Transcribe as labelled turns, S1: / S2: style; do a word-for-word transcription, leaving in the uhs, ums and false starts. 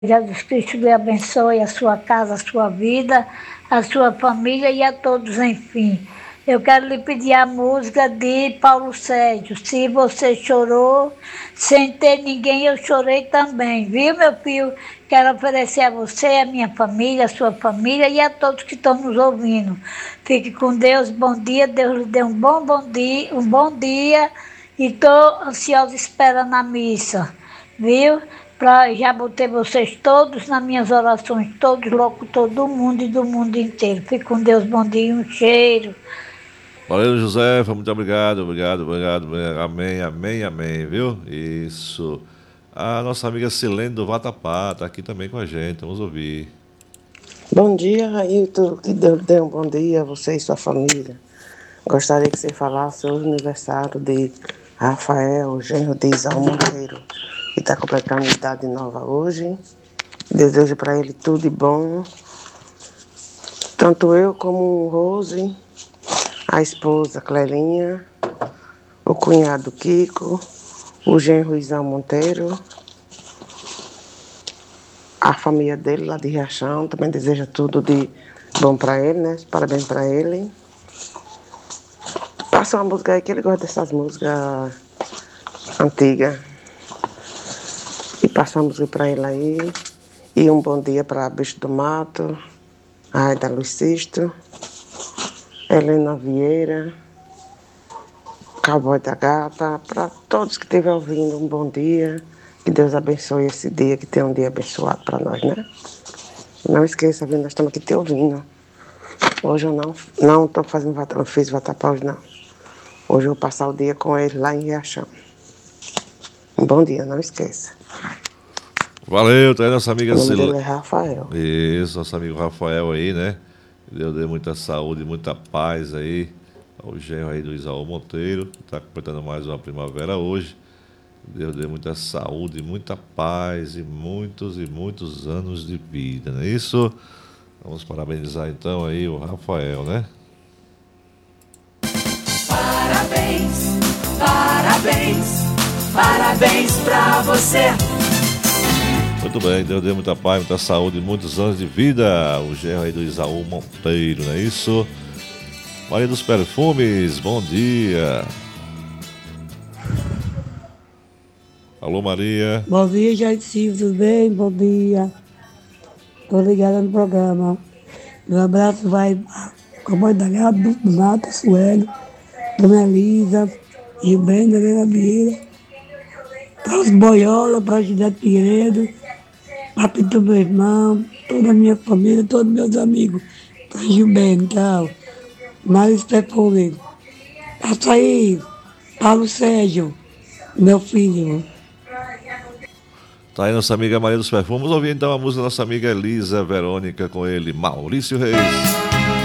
S1: Jesus Cristo lhe abençoe a sua casa, a sua vida, a sua família e a todos, enfim. Eu quero lhe pedir a música de Paulo Sérgio. Se você chorou, sem ter ninguém, eu chorei também. Viu, meu filho? Quero oferecer a você, a minha família, a sua família e a todos que estão nos ouvindo. Fique com Deus, bom dia. Deus lhe dê um bom, bom dia, um bom dia. E estou ansiosa esperando a missa, viu? Pra, já botei vocês todos nas minhas orações, todos locutores do mundo e do mundo inteiro. Fique com Deus, bom dia, um cheiro.
S2: Valeu, Josefa, muito obrigado, obrigado, obrigado, amém, amém, amém, viu? Isso. A nossa amiga Silene do Vatapá está aqui também com a gente, vamos ouvir.
S3: Bom dia, Railton, que Deus dê um bom dia a você e sua família. Gostaria que você falasse hoje no aniversário de Rafael, genro de Isaú Monteiro, que está completando idade nova hoje. Desejo para ele tudo de bom. Tanto eu como o Rose, a esposa Clelinha, o cunhado Kiko, o genro Isaú Monteiro, a família dele lá de Riachão, também deseja tudo de bom para ele, né? Parabéns para ele. Passa uma música aí que ele gosta dessas músicas antigas. E passa uma música para ele aí. E um bom dia para Bicho do Mato, a Aida Luiz Sisto, Helena Vieira, Cowboy da Gata, para todos que estiverem ouvindo, um bom dia. Que Deus abençoe esse dia, que tenha um dia abençoado para nós, né? Não esqueça, viu? Nós estamos aqui te ouvindo. Hoje eu não não estou fazendo não fiz vatapá hoje, não. Hoje eu vou passar o dia com ele lá em Riachão. Um bom dia, não esqueça.
S2: Valeu, tá aí nossa amiga
S3: O nome
S2: Silene.
S3: dele é Rafael.
S2: Isso, nosso amigo Rafael aí, né? Deus dê muita saúde, muita paz aí. O genro aí do Isaú Monteiro, que está completando mais uma primavera hoje. Deus dê muita saúde, muita paz e muitos e muitos anos de vida, não é isso? Vamos parabenizar então aí o Rafael, né?
S4: Parabéns, parabéns, parabéns pra você.
S2: Muito bem, Deus dê muita paz, muita saúde e muitos anos de vida. O genro aí do Isaú Monteiro, não é isso? Maria dos Perfumes, bom dia. Alô, Maria.
S5: Bom dia, Jair Silva, tudo bem? Bom dia. Estou ligada no programa. Meu abraço vai para a mãe da Gata, do Nato, Suélio, Dona Elisa, Gilberto, Helena Vieira, para os Boiola, para Gisele Figueiredo, para Pinto, meu irmão, toda a minha família, todos meus amigos, para Gilberto, tchau. Maris Perfume. Passa aí, Paulo Sérgio, meu filho.
S2: Tá aí nossa amiga Maria dos Perfumes. Vamos ouvir então a música da nossa amiga Elisa Verônica com ele, Maurício Reis.